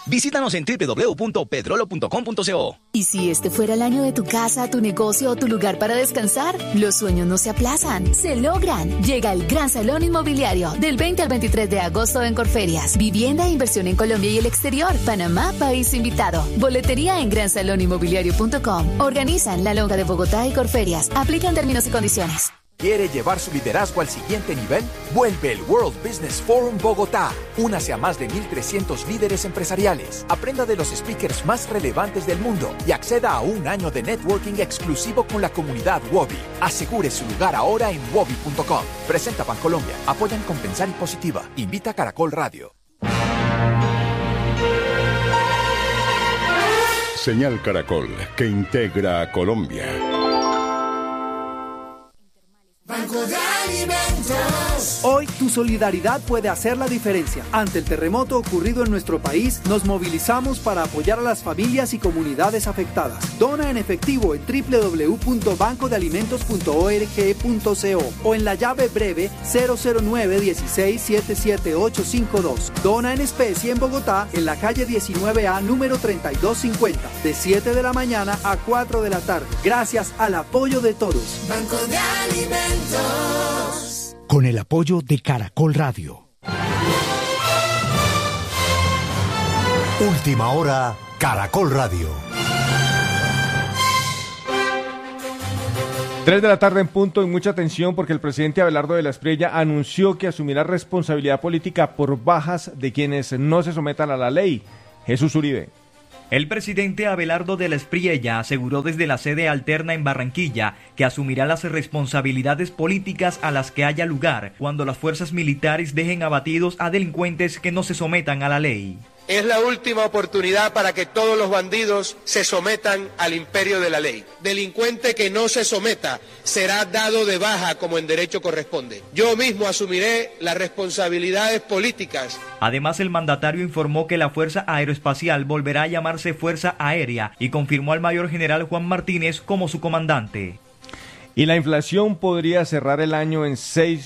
Visítanos en www.pedrolo.com.co. ¿Y si este fuera el año de tu casa, tu negocio o tu lugar para descansar? Los sueños no se aplazan, se logran. Llega el Gran Salón Inmobiliario del 20 al 23 de agosto en Corferias. Vivienda e inversión en Colombia y el exterior. Panamá, país invitado. Boletería en gransalonинmobiliario.com. Organizan La Longa de Bogotá y Corferias. Aplican términos y condiciones. ¿Quiere llevar su liderazgo al siguiente nivel? Vuelve el World Business Forum Bogotá. Únase a más de 1,300 líderes empresariales. Aprenda de los speakers más relevantes del mundo y acceda a un año de networking exclusivo con la comunidad Wobi. Asegure su lugar ahora en wobi.com. Presenta Bancolombia. Apoyan Compensar y Positiva. Invita a Caracol Radio. Señal Caracol, que integra a Colombia. Banco de Alimentos. Hoy tu solidaridad puede hacer la diferencia. Ante el terremoto ocurrido en nuestro país, nos movilizamos para apoyar a las familias y comunidades afectadas. Dona en efectivo en www.bancodealimentos.org.co o en la llave breve 009-16-77852. Dona en especie en Bogotá, en la calle 19A, número 3250, de 7 de la mañana a 4 de la tarde. Gracias al apoyo de todos. Banco de Alimentos. Con el apoyo de Caracol Radio. Última hora, Caracol Radio. 3 de la tarde en punto, y mucha atención porque el presidente Abelardo de la Espriella anunció que asumirá responsabilidad política por bajas de quienes no se sometan a la ley. Jesús Uribe. El presidente Abelardo de la Espriella aseguró desde la sede alterna en Barranquilla que asumirá las responsabilidades políticas a las que haya lugar cuando las fuerzas militares dejen abatidos a delincuentes que no se sometan a la ley. Es la última oportunidad para que todos los bandidos se sometan al imperio de la ley. Delincuente que no se someta será dado de baja como en derecho corresponde. Yo mismo asumiré las responsabilidades políticas. Además, el mandatario informó que la Fuerza Aeroespacial volverá a llamarse Fuerza Aérea y confirmó al mayor general Juan Martínez como su comandante. Y la inflación podría cerrar el año en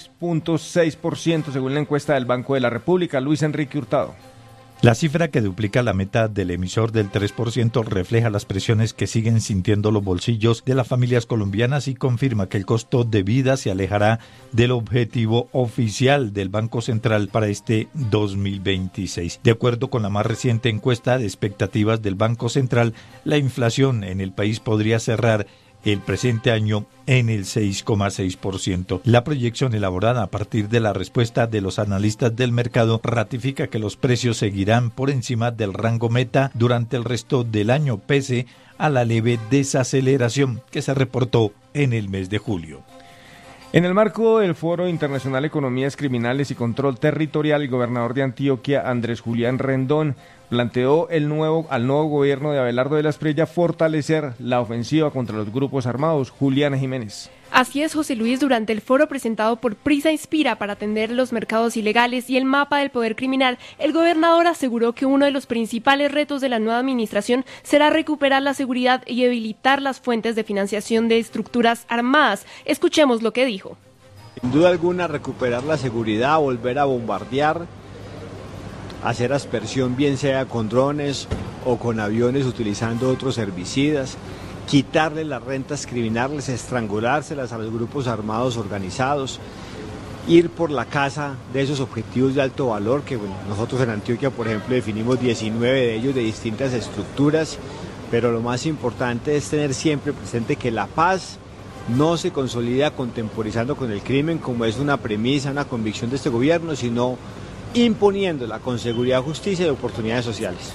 6.6% según la encuesta del Banco de la República. Luis Enrique Hurtado. La cifra, que duplica la meta del emisor del 3%, refleja las presiones que siguen sintiendo los bolsillos de las familias colombianas y confirma que el costo de vida se alejará del objetivo oficial del Banco Central para este 2026. De acuerdo con la más reciente encuesta de expectativas del Banco Central, la inflación en el país podría cerrar el presente año en el 6,6%. La proyección elaborada a partir de la respuesta de los analistas del mercado ratifica que los precios seguirán por encima del rango meta durante el resto del año, pese a la leve desaceleración que se reportó en el mes de julio. En el marco del Foro Internacional Economías Criminales y Control Territorial, el gobernador de Antioquia, Andrés Julián Rendón, planteó al nuevo gobierno de Abelardo de la Espriella fortalecer la ofensiva contra los grupos armados. Juliana Jiménez. Así es, José Luis, durante el foro presentado por Prisa Inspira para atender los mercados ilegales y el mapa del poder criminal, el gobernador aseguró que uno de los principales retos de la nueva administración será recuperar la seguridad y debilitar las fuentes de financiación de estructuras armadas. Escuchemos lo que dijo. Sin duda alguna, recuperar la seguridad, volver a bombardear, hacer aspersión, bien sea con drones o con aviones utilizando otros herbicidas, quitarle las rentas criminales, estrangulárselas a los grupos armados organizados, ir por la casa de esos objetivos de alto valor que nosotros en Antioquia, por ejemplo, definimos 19 de ellos de distintas estructuras, pero lo más importante es tener siempre presente que la paz no se consolida contemporizando con el crimen, como es una premisa, una convicción de este gobierno, sino imponiéndola con seguridad, justicia y oportunidades sociales.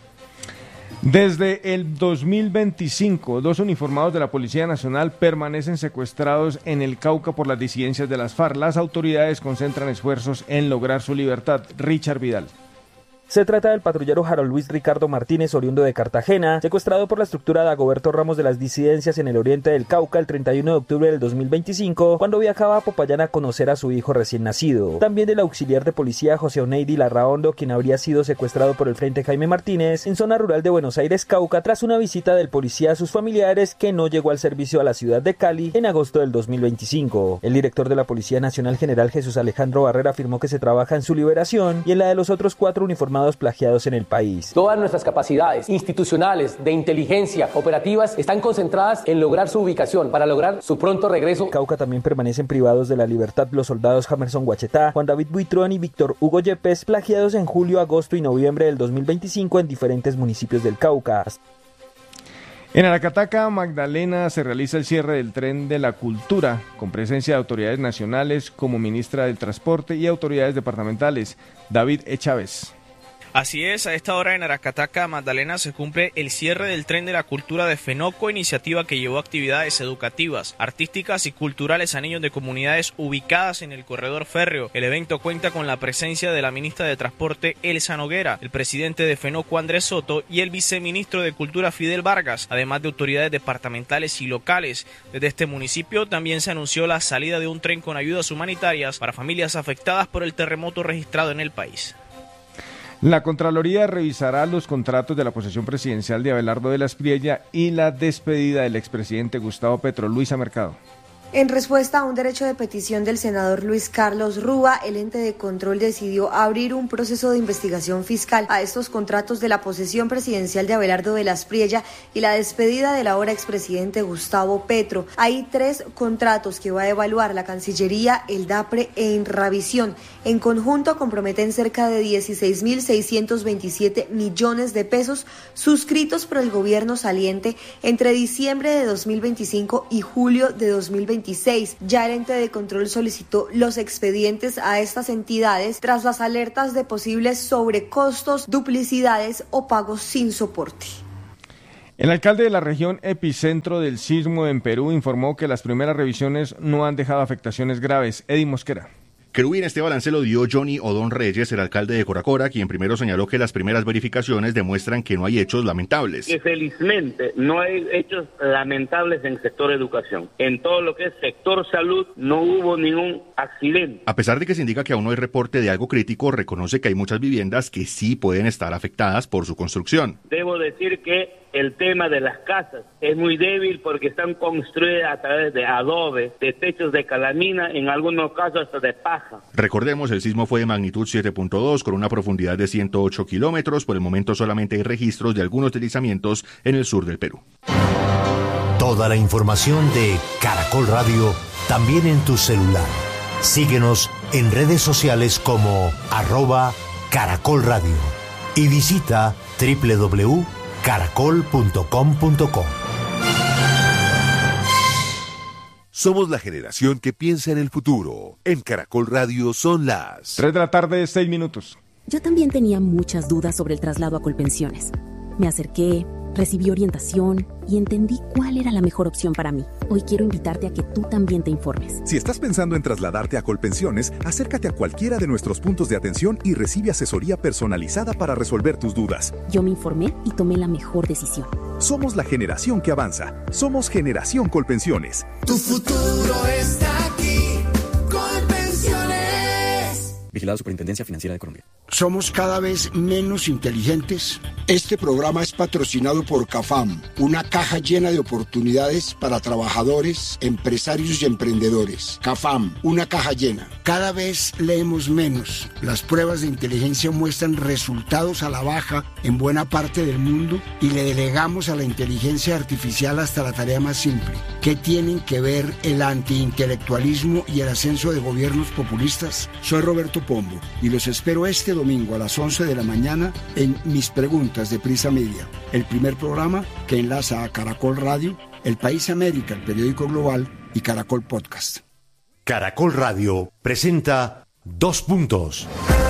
Desde el 2025, 2 uniformados de la Policía Nacional permanecen secuestrados en el Cauca por las disidencias de las FARC. Las autoridades concentran esfuerzos en lograr su libertad. Richard Vidal. Se trata del patrullero Harold Luis Ricardo Martínez, oriundo de Cartagena, secuestrado por la estructura de Dagoberto Ramos de las disidencias en el oriente del Cauca el 31 de octubre del 2025, cuando viajaba a Popayán a conocer a su hijo recién nacido. También del auxiliar de policía José Oneidi Larraondo, quien habría sido secuestrado por el Frente Jaime Martínez en zona rural de Buenos Aires, Cauca, tras una visita del policía a sus familiares que no llegó al servicio a la ciudad de Cali en agosto del 2025. El director de la Policía Nacional, general Jesús Alejandro Barrera, afirmó que se trabaja en su liberación y en la de los otros 4 uniformados armados plagiados en el país. Todas nuestras capacidades institucionales, de inteligencia, operativas, están concentradas en lograr su ubicación para lograr su pronto regreso. Cauca también permanecen privados de la libertad los soldados Jamerson Guachetá, Juan David Buitrón y Víctor Hugo Yepes, plagiados en julio, agosto y noviembre del 2025 en diferentes municipios del Cauca. En Aracataca, Magdalena, se realiza el cierre del tren de la cultura, con presencia de autoridades nacionales como ministra del Transporte y autoridades departamentales. David Chávez. Así es, a esta hora en Aracataca, Magdalena, se cumple el cierre del Tren de la Cultura de FENOCO, iniciativa que llevó actividades educativas, artísticas y culturales a niños de comunidades ubicadas en el corredor férreo. El evento cuenta con la presencia de la ministra de Transporte, Elsa Noguera, el presidente de FENOCO, Andrés Soto, y el viceministro de Cultura, Fidel Vargas, además de autoridades departamentales y locales. Desde este municipio también se anunció la salida de un tren con ayudas humanitarias para familias afectadas por el terremoto registrado en el país. La Contraloría revisará los contratos de la posesión presidencial de Abelardo de la Espriella y la despedida del expresidente Gustavo Petro. Luisa Mercado. En respuesta a un derecho de petición del senador Luis Carlos Rúa, el ente de control decidió abrir un proceso de investigación fiscal a estos contratos de la posesión presidencial de Abelardo de la Espriella y la despedida del ahora expresidente Gustavo Petro. Hay 3 contratos que va a evaluar la Cancillería, el DAPRE e Inravisión. En conjunto comprometen cerca de 16.627 millones de pesos suscritos por el gobierno saliente entre diciembre de 2025 y julio de 2026. Ya el ente de control solicitó los expedientes a estas entidades tras las alertas de posibles sobrecostos, duplicidades o pagos sin soporte. El alcalde de la región epicentro del sismo en Perú informó que las primeras revisiones no han dejado afectaciones graves. Eddie Mosquera. Querubín, este balance lo dio Johnny Odón Reyes, el alcalde de Coracora, quien primero señaló que las primeras verificaciones demuestran que no hay hechos lamentables. Que felizmente no hay hechos lamentables en el sector educación. En todo lo que es sector salud no hubo ningún accidente. A pesar de que se indica que aún no hay reporte de algo crítico, reconoce que hay muchas viviendas que sí pueden estar afectadas por su construcción. Debo decir que el tema de las casas es muy débil porque están construidas a través de adobe, de techos de calamina, en algunos casos hasta de paja. Recordemos, el sismo fue de magnitud 7.2 con una profundidad de 108 kilómetros. Por el momento solamente hay registros de algunos deslizamientos en el sur del Perú. Toda la información de Caracol Radio también en tu celular. Síguenos en redes sociales como @Caracol Radio y visita www.caracol.com.co. Somos la generación que piensa en el futuro. En Caracol Radio son las 3 de la tarde, 6 minutos. Yo también tenía muchas dudas sobre el traslado a Colpensiones. Me acerqué, recibí orientación y entendí cuál era la mejor opción para mí. Hoy quiero invitarte a que tú también te informes. Si estás pensando en trasladarte a Colpensiones, acércate a cualquiera de nuestros puntos de atención y recibe asesoría personalizada para resolver tus dudas. Yo me informé y tomé la mejor decisión. Somos la generación que avanza. Somos Generación Colpensiones. Tu futuro está aquí. Colpensiones. Vigilado Superintendencia Financiera de Colombia. Somos cada vez menos inteligentes. Este programa es patrocinado por CAFAM, una caja llena de oportunidades para trabajadores, empresarios y emprendedores. CAFAM, una caja llena. Cada vez leemos menos. Las pruebas de inteligencia muestran resultados a la baja en buena parte del mundo y le delegamos a la inteligencia artificial hasta la tarea más simple. ¿Qué tienen que ver el antiintelectualismo y el ascenso de gobiernos populistas? Soy Roberto Pombo y los espero este domingo a las 11 de la mañana en Mis Preguntas de Prisa Media, el primer programa que enlaza a Caracol Radio, El País América, el periódico global, y Caracol Podcast. Caracol Radio presenta 2 puntos.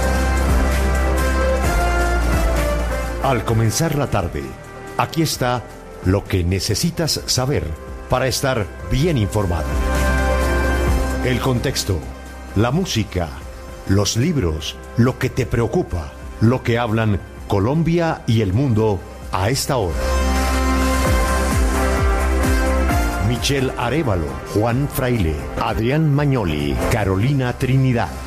Al comenzar la tarde, aquí está lo que necesitas saber para estar bien informado. El contexto, la música, los libros, lo que te preocupa, lo que hablan Colombia y el mundo a esta hora. Michelle Arévalo, Juan Fraile, Adrián Magnoli, Carolina Trinidad.